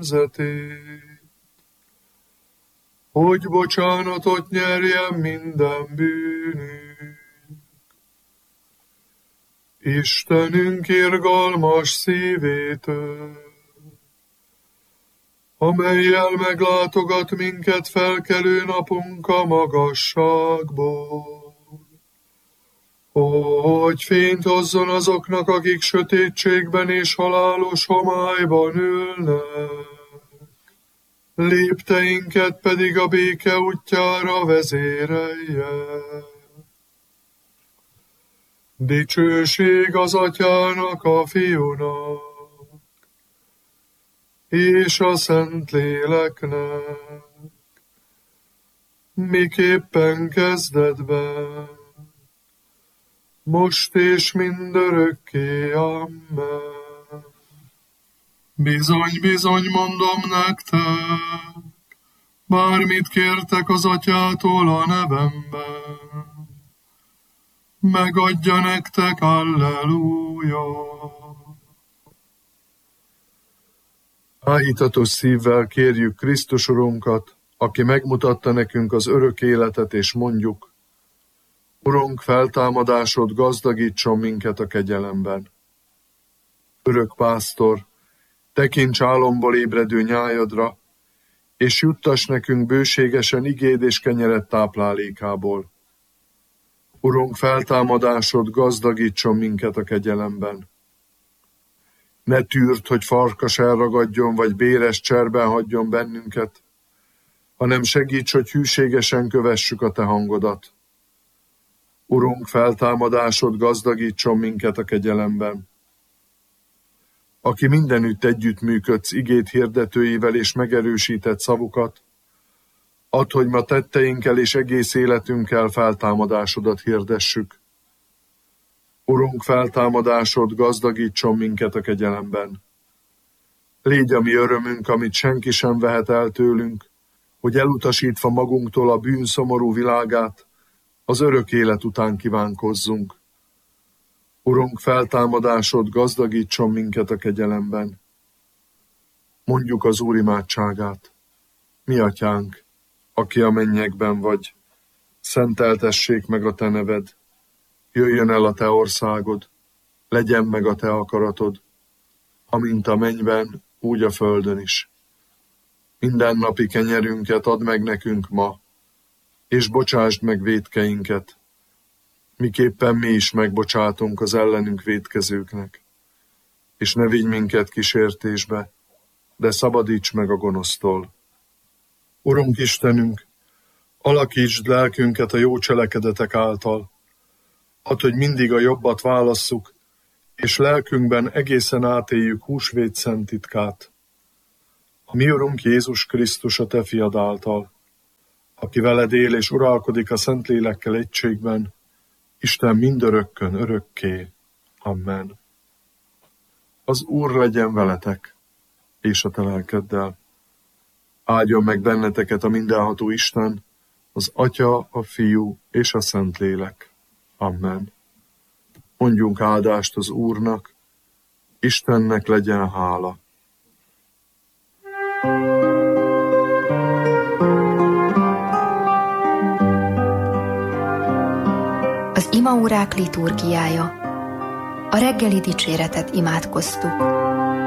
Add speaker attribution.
Speaker 1: nemzetét, hogy bocsánatot nyerjen minden bűnünk. Istenünk irgalmas szívétől, amellyel meglátogat minket felkelő napunk a magasságból, hogy fényt hozzon azoknak, akik sötétségben és halálos homályban ülnek, lépteinket pedig a béke útjára vezérelje. Dicsőség az Atyának, a Fiúnak, és a Szentléleknek, miképpen kezdetben, most és mindörökké. Amen. Bizony, bizony mondom nektek, bármit kértek az Atyától a nevemben, megadja nektek. Alleluja! Áhítatos szívvel kérjük Krisztus Urunkat, aki megmutatta nekünk az örök életet, és mondjuk: Urunk, feltámadásod gazdagítson minket a kegyelemben. Örök pásztor, tekints álomból ébredő nyájadra, és juttass nekünk bőségesen igéd és kenyeret táplálékából. Urunk, feltámadásod gazdagítson minket a kegyelemben. Ne tűrd, hogy farkas elragadjon, vagy béres cserben hagyjon bennünket, hanem segíts, hogy hűségesen kövessük a te hangodat. Urunk, feltámadásod gazdagítson minket a kegyelemben. Aki mindenütt együttműködsz igét hirdetőivel és megerősített szavukat, add, hogy ma tetteinkkel és egész életünkkel feltámadásodat hirdessük. Urunk, feltámadásod gazdagítson minket a kegyelemben. Légy a mi örömünk, amit senki sem vehet el tőlünk, hogy elutasítva magunktól a bűn szomorú világát, az örök élet után kívánkozzunk. Urunk, feltámadásod gazdagítson minket a kegyelemben. Mondjuk az Úr imádságát. Mi Atyánk, aki a mennyekben vagy, szenteltessék meg a te neved, jöjjön el a te országod, legyen meg a te akaratod, amint a mennyben, úgy a földön is. Mindennapi kenyerünket add meg nekünk ma, és bocsásd meg vétkeinket, miképpen mi is megbocsátunk az ellenünk vétkezőknek. És ne vigy minket kísértésbe, de szabadíts meg a gonosztól. Urunk Istenünk, alakítsd lelkünket a jó cselekedetek által, add, hogy mindig a jobbat válasszuk, és lelkünkben egészen átéljük húsvét szent titkát. A mi Urunk Jézus Krisztus a te fiad által, aki veled él és uralkodik a Szentlélekkel egységben, Isten mindörökkön örökké. Amen. Az Úr legyen veletek, és a te lelkeddel. Áldjon meg benneteket a mindenható Isten, az Atya, a Fiú és a Szentlélek. Amen. Mondjunk áldást az Úrnak, Istennek legyen hála.
Speaker 2: Az imaórák liturgiája. A reggeli dicséretet imádkoztuk.